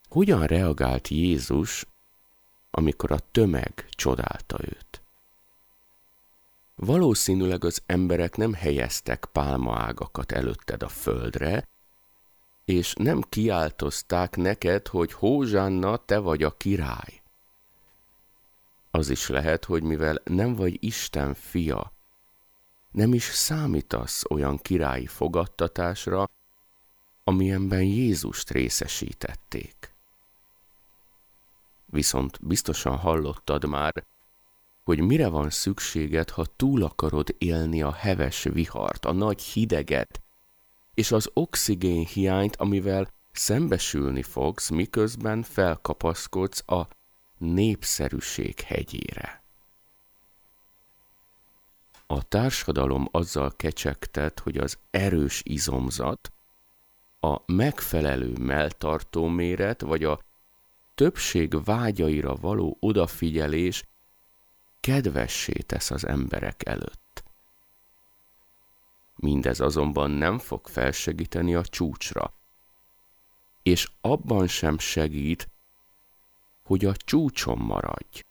Hogyan reagált Jézus, amikor a tömeg csodálta őt? Valószínűleg az emberek nem helyeztek pálmaágakat előtted a földre, és nem kiáltozták neked, hogy Hózsanna, te vagy a király. Az is lehet, hogy mivel nem vagy Isten fia, nem is számítasz olyan királyi fogadtatásra, amilyenben Jézust részesítették. Viszont biztosan hallottad már, hogy mire van szükséged, ha túl akarod élni a heves vihart, a nagy hideget, és az oxigén hiányt, amivel szembesülni fogsz, miközben felkapaszkodsz a népszerűség hegyére. A társadalom azzal kecsegtet, hogy az erős izomzat, a megfelelő melltartó méret, vagy a többség vágyaira való odafigyelés kedvessé tesz az emberek előtt. Mindez azonban nem fog felsegíteni a csúcsra, és abban sem segít, hogy a csúcson maradj.